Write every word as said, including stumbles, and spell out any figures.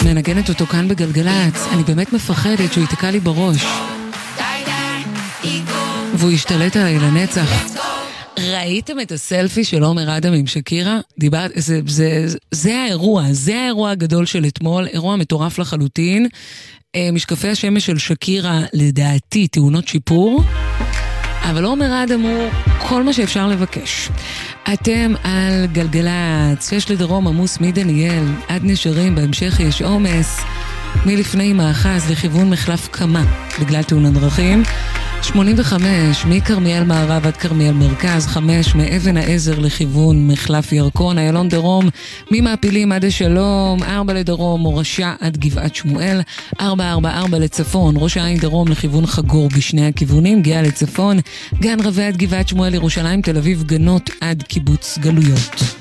מנגנת אותו כאן בגלגלץ, אני באמת מפחדת שהוא ייתקע לי בראש. והוא ישתלט עליי לנצח. ראיתם את הסלפי של עומר אדם עם שקירה? דיברת, זה, זה, זה האירוע, זה האירוע הגדול של אתמול, אירוע מטורף לחלוטין. משקפי השמש של שקירה, לדעתי, טעונות שיפור. אבל עומר אדם הוא כל מה שאפשר לבקש. אתם על גלגלץ, יש לדרום עמוס מדניאל, עד נשרים, בהמשך יש עומס, מלפני מאחז לכיוון מחלף קמה, בגלל תאונת דרכים. שמונים וחמש, מקרמיאל מערב עד קרמיאל מרכז, חמש מאבן העזר לכיוון מחלף ירקון, איילון דרום, ממעפילים עד השלום, ארבע לדרום, מורשה עד גבעת שמואל, ארבע ארבע ארבע לצפון, ראש העין דרום לכיוון חגור בשני הכיוונים, גאה לצפון, גן רבי עד גבעת שמואל, ירושלים, תל אביב, גנות עד קיבוץ גלויות.